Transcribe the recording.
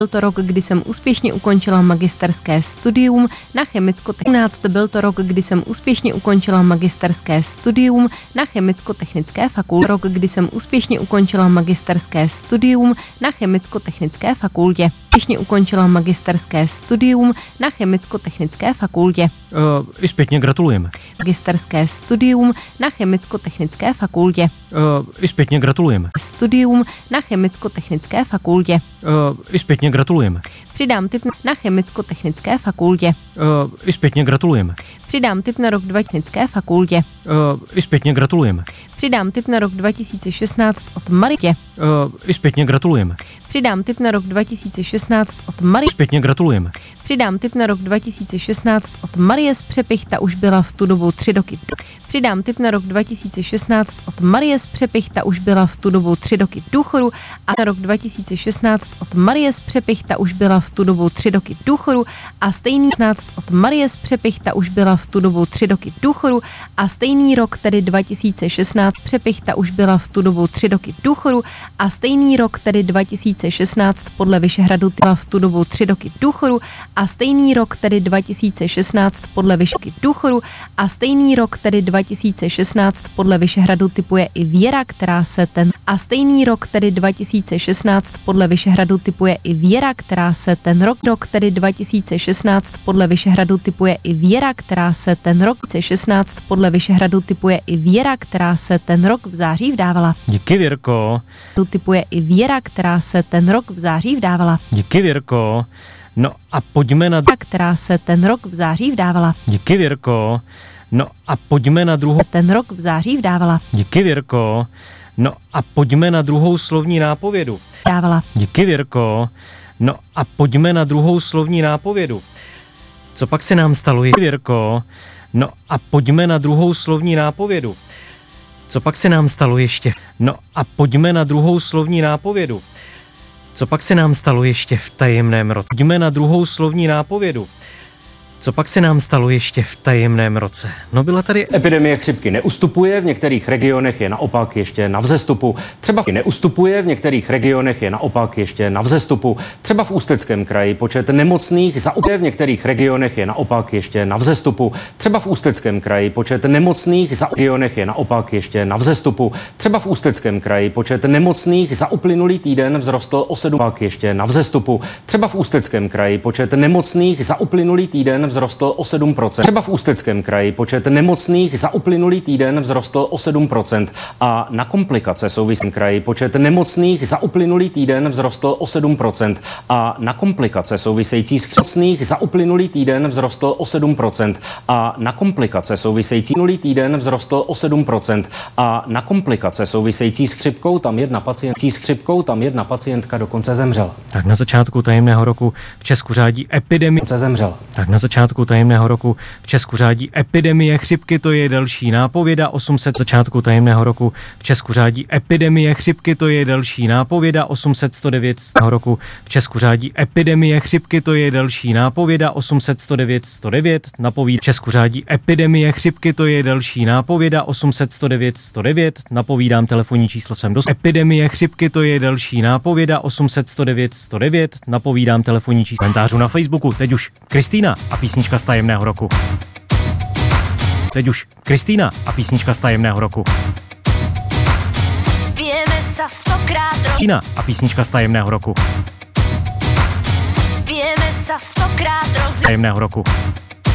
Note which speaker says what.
Speaker 1: Byl to rok, kdy jsem úspěšně ukončila magisterské studium na chemicko-technické. Byl to rok, kdy jsem úspěšně ukončila magisterské studium na chemicko-technické fakultě. Rok, kdy jsem úspěšně ukončila magisterské studium na chemicko-technické fakultě. Úspěšně ukončila magisterské studium na chemicko-technické fakultě.
Speaker 2: I zpětně gratulujeme.
Speaker 1: Magisterské studium na chemicko-technické fakultě.
Speaker 2: I zpětně gratulujeme.
Speaker 1: Studium na chemicko-technické fakultě.
Speaker 2: I zpětně gratulujeme.
Speaker 1: Přidám tip na chemicko-technické fakultě.
Speaker 2: I zpětně gratulujeme.
Speaker 1: Přidám tip na rok 2000 fakultě.
Speaker 2: I zpětně gratulujeme.
Speaker 1: Přidám tip na rok 2016 od Marie.
Speaker 2: I zpětně gratulujeme.
Speaker 1: Přidám tip na rok 2016 od Marie.
Speaker 2: Zpětně gratulujeme.
Speaker 1: Přidám tip na rok 2016 od Marie z Přepich, ta už byla v tu dobu 3 roky. Přidám tip na rok 2016 od Marie z Přepich, ta už byla v tu dobu 3 roky v důchodu. A na rok 2016 od Marie z Přepich, ta už byla v tu dobu 3 roky v důchodu. A stejný 16 od Marie z Přepich, ta už byla v tu dobu 3 roky v důchodu. A stejný rok, tedy 2016 Přepich, ta už byla v tu dobu 3 roky v důchodu. A stejný rok, tedy 2016 podle Vyšehradu byla v tu dobu 3 roky v důchodu. A stejný rok, tedy 2016 podle Vyšehradu v důchodu. A stejný rok, tedy 2016 podle Vyšehradu typuje i Věra, která se ten a stejný rok, tedy 2016 podle Vyšehradu typuje i Věra, která se ten rok, tedy 2016 podle Vyšehradu typuje i Věra, která se ten rok 2016 podle Vyšehradu typuje i Věra, která se ten rok v září vdávala.
Speaker 2: Díky, Věrko.
Speaker 1: Tu typuje i Věra, která se ten rok v září vdávala.
Speaker 2: Díky, Věrko. No a pojďme na
Speaker 1: která se ten rok v září vdávala.
Speaker 2: Díky, Věrko. No a pojďme na druhou
Speaker 1: Ten rok v září vdávala.
Speaker 2: Díky, Věrko. No a pojďme na druhou slovní nápovědu.
Speaker 1: Dávala.
Speaker 2: Díky, Věrko. No a pojďme na druhou slovní nápovědu. Co pak se nám stalo, Věrko? No a pojďme na druhou slovní nápovědu. Co pak se nám stalo ještě? No a pojďme na druhou slovní nápovědu. Co pak se nám stalo ještě v tajemném roce? Pojďme na druhou slovní nápovědu. Co pak se nám stalo ještě v tajemném roce? No byla tady
Speaker 3: epidemie chřipky neustupuje, v některých regionech je naopak ještě na vzestupu. Třeba neustupuje, v některých regionech je naopak ještě na vzestupu. Třeba v Ústeckém kraji počet nemocných zaupě, v některých regionech je naopak ještě na vzestupu. Třeba v Ústeckém kraji počet nemocných za regionech je naopak ještě na vzestupu. Třeba v Ústeckém kraji počet nemocných za uplynulý týden vzrostl o 7, pak ještě na vzestupu. Třeba v Ústeckém kraji počet nemocných za uplynulý týden vzrostl o 7%. Třeba v Ústeckém kraji počet nemocných za uplynulý týden vzrostl o 7% a na komplikace související kraji počet nemocných za uplynulý týden vzrostl o 7% a na komplikace související s nemocných za uplynulý týden vzrostl o 7% a na komplikace související minulý týden vzrostl o 7% a na komplikace související s chřipkou tam jedna pacientka dokonce zemřela.
Speaker 2: Tak na začátku tajemného roku v Česku řádí epidemie.
Speaker 3: Zemřela.
Speaker 2: Tak na začátku tajemného roku v Česku řádí epidemie chřipky, to je další nápověda. 800 začátku tajemného roku v Česku řádí epidemie chřipky, to je další nápověda. 800 109 roku v Česku řádí epidemie chřipky, to je další nápověda. 800 109 109 napovídá v Česku řádí epidemie chřipky, to je další nápověda. 800 109 109 napovídám telefonní číslo sem do epidemie chřipky, to je další nápověda. 800 109 109 napovídám telefonní číslo komentářů na Facebooku. Teď už Kristýna a písnička z tajemného roku. Teď už Kristýna a písnička z tajemného roku.
Speaker 4: Vieme sa stokrát
Speaker 2: Kristýna a písnička z tajemného roku.
Speaker 4: Vieme sa stokrát
Speaker 2: Tajemného roku.